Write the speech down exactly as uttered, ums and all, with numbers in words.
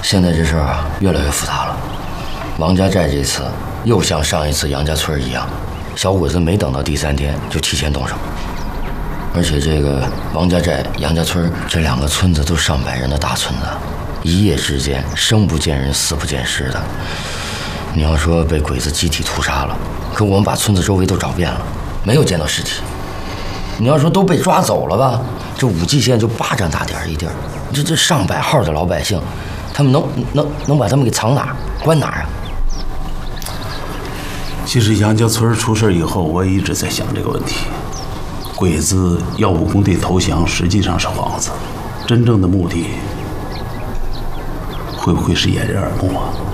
现在这事儿啊，越来越复杂了。王家寨这次又像上一次杨家村一样，小鬼子没等到第三天就提前动手，而且这个王家寨、杨家村这两个村子都上百人的大村子，一夜之间生不见人，死不见尸的。你要说被鬼子集体屠杀了，可我们把村子周围都找遍了，没有见到尸体。你要说都被抓走了吧，这五蓟县就巴掌大点一地儿，这这上百号的老百姓，他们能能能把他们给藏哪儿、关哪儿啊？ 其实杨家村出事以后，我也一直在想这个问题。鬼子要武工队投降，实际上是幌子，真正的目的会不会是掩人耳目啊？